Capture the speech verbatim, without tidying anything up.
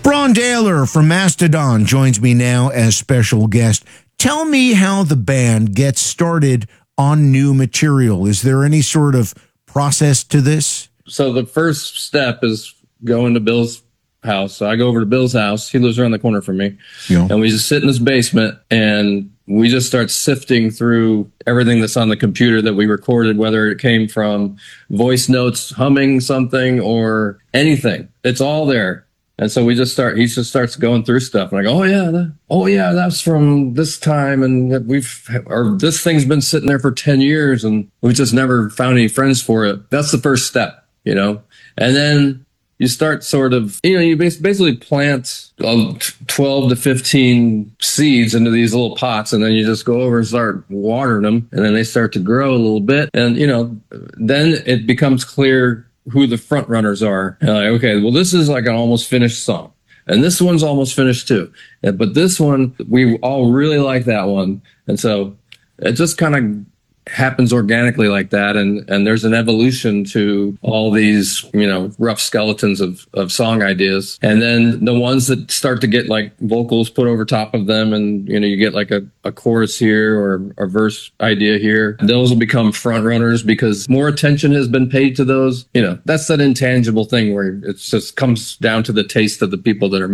Braun Daler from Mastodon joins me now as special guest. Tell me how the band gets started on new material. Is there any sort of process to this? So the first step is going to Bill's house. So I go over to Bill's house. He lives around the corner from me. Yeah. And we just sit in his basement and we just start sifting through everything that's on the computer that we recorded, whether it came from voice notes, humming something or anything. It's all there. And so we just start, he just starts going through stuff. And I go, oh yeah, that, oh yeah, that's from this time. And we've, or this thing's been sitting there for ten years and we just never found any friends for it. That's the first step, you know? And then you start sort of, you know, you basically plant twelve to fifteen seeds into these little pots, and then you just go over and start watering them, and then they start to grow a little bit. And, you know, then it becomes clear who the front runners are. And like, okay, well, this is like an almost finished song. And this one's almost finished too. But this one, we all really like that one. And so it just kind of happens organically like that, and and there's an evolution to all these, you know, rough skeletons of of song ideas. And then the ones that start to get like vocals put over top of them, and you know, you get like a, a chorus here or a verse idea here, those will become front runners because more attention has been paid to those. You know, that's that intangible thing where it just comes down to the taste of the people that are